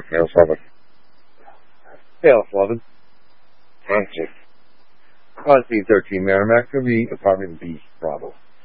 Male 7. Male 11. Transit. On scene 13, Merrimack, to read apartment B, Bravo.